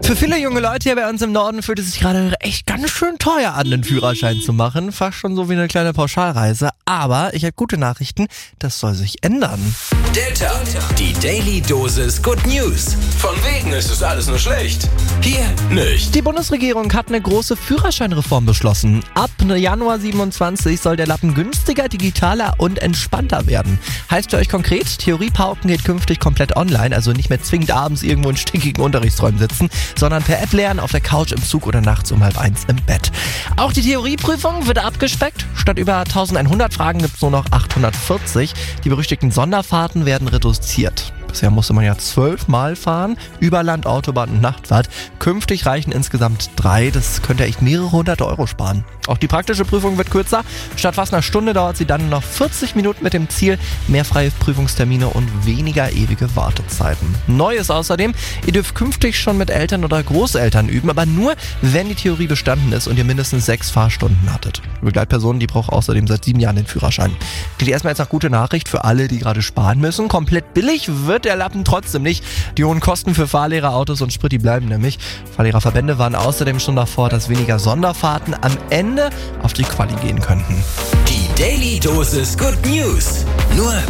Für viele junge Leute hier bei uns im Norden fühlt es sich gerade echt ganz schön teuer an, den Führerschein zu machen. Fast schon so wie eine kleine Pauschalreise. Aber ich habe gute Nachrichten, das soll sich ändern. Delta, die Daily Dosis Good News. Von wegen ist es alles nur schlecht. Hier nicht. Die Bundesregierung hat eine große Führerscheinreform beschlossen. Ab Januar 27 soll der Lappen günstiger, digitaler und entspannter werden. Heißt für euch konkret, Theoriepauken geht künftig komplett online, also nicht mehr zwingend abends irgendwo in stinkigen Unterrichtsräumen sitzen, sondern per App lernen, auf der Couch, im Zug oder nachts um 12:30 im Bett. Auch die Theorieprüfung wird abgespeckt. Statt über 1100 Fragen gibt es nur noch 840. Die berüchtigten Sonderfahrten werden reduziert. Bisher musste man ja 12 Mal fahren, über Land, Autobahn und Nachtfahrt. Künftig reichen insgesamt 3. Das könnte echt mehrere hundert Euro sparen. Auch die praktische Prüfung wird kürzer. Statt fast einer Stunde dauert sie dann noch 40 Minuten mit dem Ziel, mehr freie Prüfungstermine und weniger ewige Wartezeiten. Neu ist außerdem, ihr dürft künftig schon mit Eltern oder Großeltern üben, aber nur, wenn die Theorie bestanden ist und ihr mindestens 6 Fahrstunden hattet. Die Begleitperson, die braucht außerdem seit 7 Jahren den Führerschein. Klingt erstmal jetzt nach gute Nachricht für alle, die gerade sparen müssen. Komplett billig wird der Lappen trotzdem nicht. Die hohen Kosten für Fahrlehrer, Autos und Sprit, die bleiben nämlich. Fahrlehrerverbände waren außerdem schon davor, dass weniger Sonderfahrten am Ende auf die Quali gehen könnten. Die Daily Dosis Good News. Nur